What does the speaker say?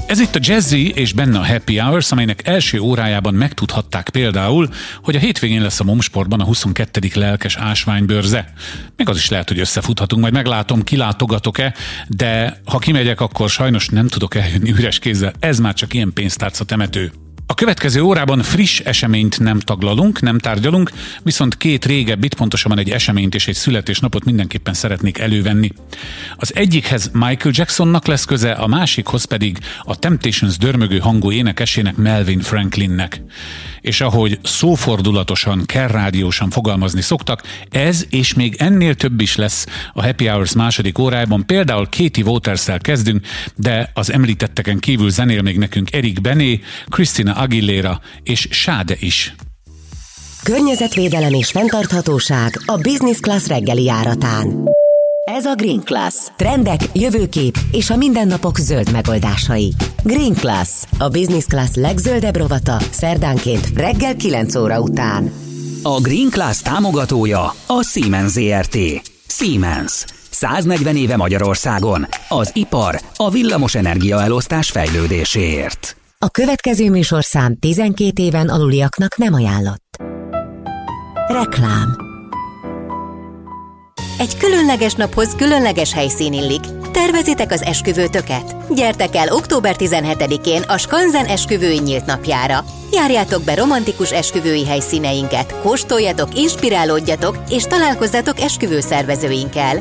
Ez itt a Jazzy és benne a Happy Hours, amelynek első órájában megtudhatták például, hogy a hétvégén lesz a Momsportban a 22. lelkes ásványbőrze. Még az is lehet, hogy összefuthatunk, majd meglátom, kilátogatok-e, de ha kimegyek, akkor sajnos nem tudok eljönni üres kézzel. Ez már csak ilyen pénztárca temető. A következő órában friss eseményt nem taglalunk, nem tárgyalunk, viszont két régebbit, pontosabban egy eseményt és egy születésnapot mindenképpen szeretnék elővenni. Az egyikhez Michael Jacksonnak lesz köze, a másikhoz pedig a Temptations dörmögő hangú énekesének, Melvin Franklinnek. És ahogy szófordulatosan, kerrádiósan fogalmazni szoktak, ez és még ennél több is lesz a Happy Hours második órájában. Például Katie Waters-szel kezdünk, de az említetteken kívül zenél még nekünk Eric Benet, Christina Aguilera és Sade is. Környezetvédelem és fenntarthatóság a Business Class reggeli járatán. Ez a Green Class. Trendek, jövőkép és a mindennapok zöld megoldásai. Green Class, a Business Class legzöldebb rovata, szerdánként reggel 9 óra után. A Green Class támogatója a Siemens Zrt. Siemens. 140 éve Magyarországon. Az ipar, a villamos energiaelosztás fejlődéséért. A következő műsorszám 12 éven aluliaknak nem ajánlott. Reklám. Egy különleges naphoz különleges helyszín illik. Tervezitek az esküvőtöket? Gyertek el október 17-én a Skanzen esküvői nyílt napjára. Járjátok be romantikus esküvői helyszíneinket, kóstoljatok, inspirálódjatok és találkozzatok esküvőszervezőinkkel.